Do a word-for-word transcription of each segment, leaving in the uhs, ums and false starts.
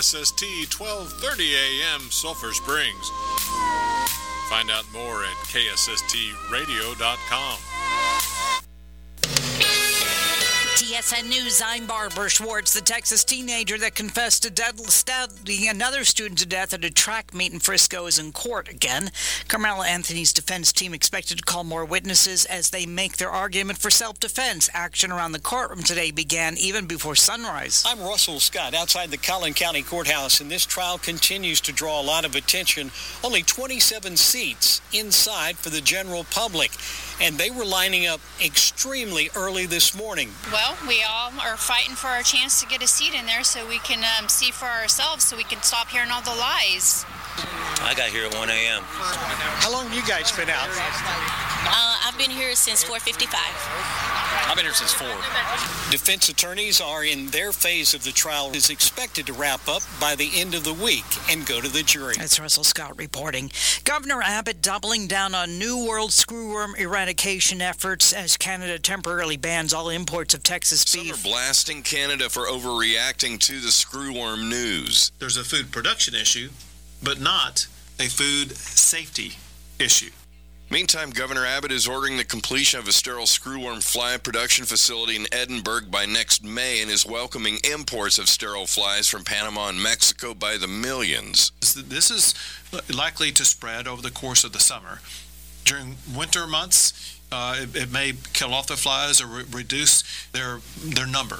S S T twelve thirty A M Sulphur Springs. Find out more at K S S T radio dot com. T S N News, I'm Barbara Schwartz. The Texas teenager that confessed to dead- stabbing another student to death at a track meet in Frisco is in court again. Carmelo Anthony's defense team expected to call more witnesses as they make their argument for self-defense. Action around the courtroom today began even before sunrise. I'm Russell Scott outside the Collin County Courthouse, and this trial continues to draw a lot of attention. Only twenty-seven seats inside for the general public, and they were lining up extremely early this morning. Well, we all are fighting for our chance to get a seat in there so we can um, see for ourselves, so we can stop hearing all the lies. I got here at one a.m. How long have you guys been out? Uh, I've been here since four fifty-five. I've been here since four. Defense attorneys are in their phase of the trial. Is expected to wrap up by the end of the week and go to the jury. That's Russell Scott reporting. Governor Abbott doubling down on New World screwworm eradication efforts as Canada temporarily bans all imports of Texas beef. Some are blasting Canada for overreacting to the screwworm news. There's a food production issue, but not a food safety issue. Meantime, Governor Abbott is ordering the completion of a sterile screwworm fly production facility in Edinburgh by next May and is welcoming imports of sterile flies from Panama and Mexico by the millions. This is likely to spread over the course of the summer. During winter months, uh, it, it may kill off the flies or re- reduce their their number.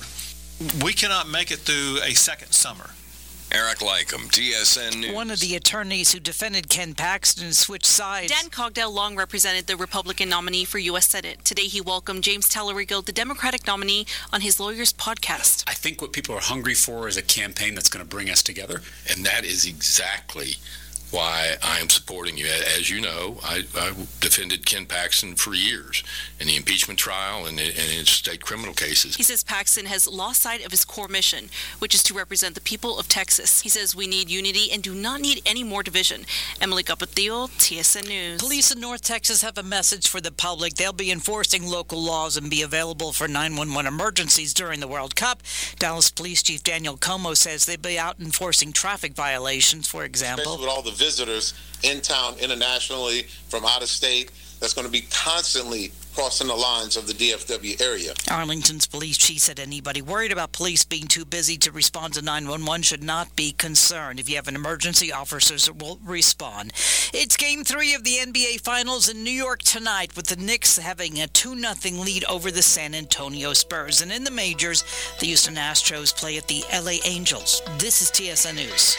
We cannot make it through a second summer. Eric Lycum, T S N News. One of the attorneys who defended Ken Paxton switched sides. Dan Cogdell long represented the Republican nominee for U S Senate. Today he welcomed James Tallarigo, the Democratic nominee, on his lawyer's podcast. I think what people are hungry for is a campaign that's going to bring us together. And that is exactly why I am supporting you. As you know, I, I defended Ken Paxton for years in the impeachment trial and in, and in state criminal cases. He says Paxton has lost sight of his core mission, which is to represent the people of Texas. He says we need unity and do not need any more division. Emily Capatillo, T S N News. Police in North Texas have a message for the public. They'll be enforcing local laws and be available for nine one one emergencies during the World Cup. Dallas Police Chief Daniel Como says they'll be out enforcing traffic violations, for example. With all the visitors in town internationally from out of state, that's going to be constantly crossing the lines of the D F W area. Arlington's police chief said anybody worried about police being too busy to respond to nine one one should not be concerned. If you have an emergency, officers will respond. It's game three of the N B A Finals in New York tonight, with the Knicks having a two nothing lead over the San Antonio Spurs. And in the majors, the Houston Astros play at the L A Angels. This is T S N News.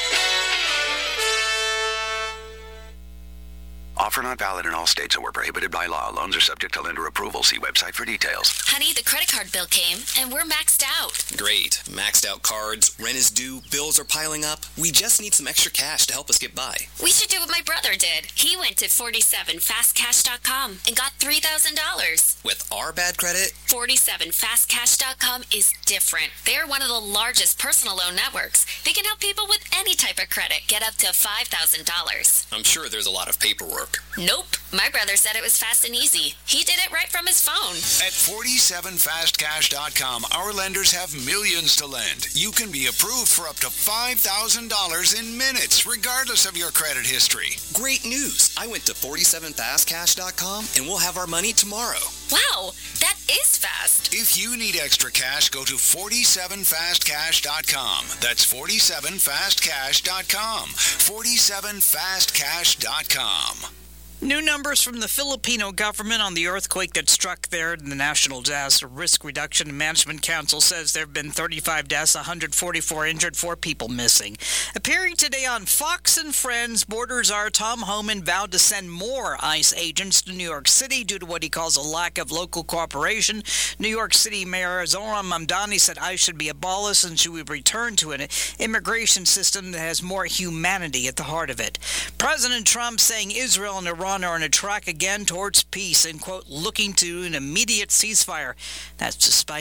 Offer not valid in all states or prohibited by law. Loans are subject to lender approval. See website for details. Honey, the credit card bill came, and we're maxed out. Great. Maxed out cards, rent is due, bills are piling up. We just need some extra cash to help us get by. We should do what my brother did. He went to forty-seven fast cash dot com and got three thousand dollars. With our bad credit? forty-seven fast cash dot com is different. They're one of the largest personal loan networks. They can help people with any type of credit get up to five thousand dollars. I'm sure there's a lot of paperwork. Nope. My brother said it was fast and easy. He did it right from his phone. At forty-seven fast cash dot com, our lenders have millions to lend. You can be approved for up to five thousand dollars in minutes, regardless of your credit history. Great news. I went to forty-seven fast cash dot com and we'll have our money tomorrow. Wow, that is fast. If you need extra cash, go to forty-seven fast cash dot com. That's forty-seven fast cash dot com. forty-seven fast cash dot com. New numbers from the Filipino government on the earthquake that struck there. The National Disaster Risk Reduction and Management Council says there have been thirty-five deaths, one hundred forty-four injured, four people missing. Appearing today on Fox and Friends, border czar Tom Homan vowed to send more ICE agents to New York City due to what he calls a lack of local cooperation. New York City Mayor Zohran Mamdani said ICE should be abolished and should be returned to an immigration system that has more humanity at the heart of it. President Trump saying Israel and Iran are on a track again towards peace and, quote, looking to an immediate ceasefire. That's despite